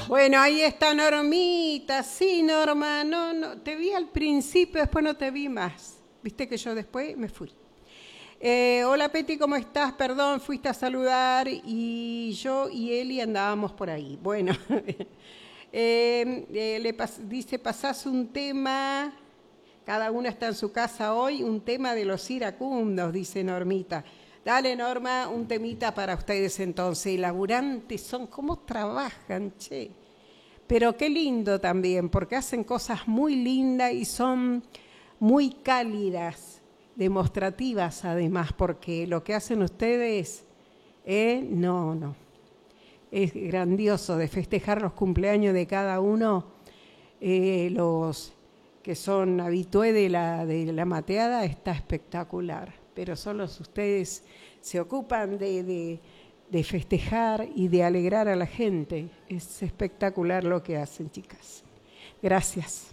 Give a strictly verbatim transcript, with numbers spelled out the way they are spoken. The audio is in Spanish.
Bueno, ahí está Normita. Sí, Norma, no, no, te vi al principio, después no te vi más. Viste que yo después me fui. Eh, hola Peti, ¿cómo estás? Perdón, fuiste a saludar y yo y Eli andábamos por ahí. Bueno, eh, eh, le pas- dice, pasás un tema, cada uno está en su casa hoy, un tema de los iracundos, dice Normita. Dale, Norma, un temita para ustedes entonces. Laburantes son, ¿cómo trabajan, che? Pero qué lindo también, porque hacen cosas muy lindas y son muy cálidas, demostrativas además, porque lo que hacen ustedes, eh, no, no, es grandioso de festejar los cumpleaños de cada uno, eh, los que son habitué de la, de la mateada, está espectacular, pero solo ustedes se ocupan de... de de festejar y de alegrar a la gente. Es espectacular lo que hacen, chicas. Gracias.